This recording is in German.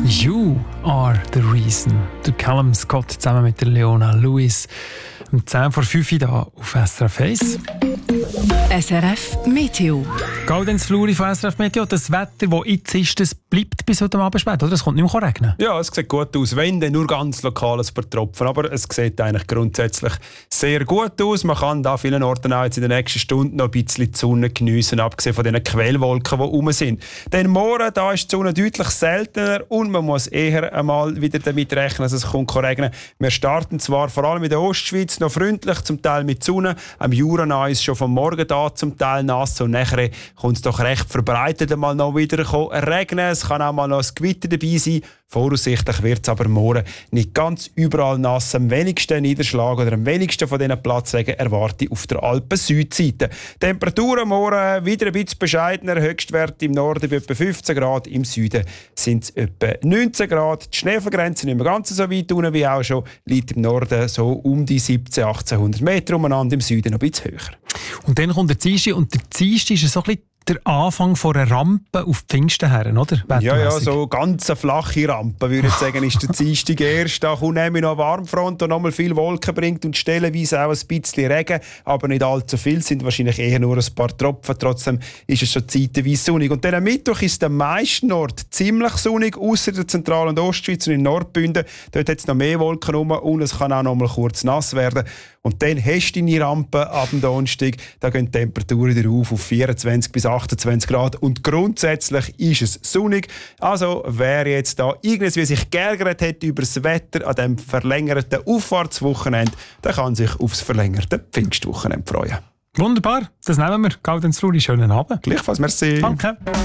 You are the reason. Der Callum Scott zusammen mit der Leona Lewis. Um 10 vor 5 Uhr hier auf SRF 1. SRF Meteo. Gaudenz Fluri von SRF Meteo. Das Wetter, das jetzt ist, das bleibt bis heute Abend spät, oder? Es kommt nicht mehr regnen. Ja, es sieht gut aus. Wenn, dann nur ganz lokal ein paar Tropfen. Aber es sieht eigentlich grundsätzlich sehr gut aus. Man kann da an vielen Orten auch jetzt in den nächsten Stunden noch ein bisschen die Sonne geniessen, abgesehen von den Quellwolken, die rum sind. Denn morgen da ist die Sonne deutlich seltener und man muss eher einmal wieder damit rechnen, dass es kommt regnen. Wir starten zwar vor allem in der Ostschweiz noch freundlich, zum Teil mit Sonne. Am Jura ist schon vom Morgen da zum Teil nass und nachher kommt es doch recht verbreitet einmal noch wieder regnen. Es kann auch mal noch ein Gewitter dabei sein. Voraussichtlich wird es aber morgen nicht ganz überall nass. Am wenigsten Niederschlag oder am wenigsten von diesen Platzregen erwarte ich auf der Alpen-Südseite. Temperaturen morgen wieder ein bisschen bescheidener. Höchstwert im Norden bei etwa 15 Grad, im Süden sind es etwa 19 Grad. Die Schneefallgrenze nicht mehr ganz so weit unten wie auch schon, liegt im Norden so um die 1700-1800 Meter umeinander, im Süden noch ein bisschen höher. Und dann kommt der Dienstag und der Dienstag ist so ein bisschen der Anfang von einer Rampe auf die Pfingsten her, oder? Ja, so ganz eine flache Rampe, würde ich sagen, ist der Dienstag erst. Da kommt nämlich noch eine Warmfront, die nochmal viel Wolken bringt und stellenweise auch ein bisschen Regen, aber nicht allzu viel, sind wahrscheinlich eher nur ein paar Tropfen. Trotzdem ist es schon zeitweise sonnig. Und dann am Mittwoch ist der meisten Ort ziemlich sonnig, außer der Zentral- und Ostschweiz und in Nordbünden. Dort hat es noch mehr Wolken rum und es kann auch noch mal kurz nass werden. Und dann hast du deine Rampe ab dem Donnerstag, da gehen die Temperaturen wieder auf 24 bis 28 Grad und grundsätzlich ist es sonnig. Also wer jetzt da irgendwie sich geärgert hat über das Wetter an diesem verlängerten Auffahrtswochenende, der kann sich aufs verlängerte Pfingstwochenende freuen. Wunderbar, das nehmen wir. Gaudenz Fluri, schönen Abend. Gleichfalls, merci. Danke.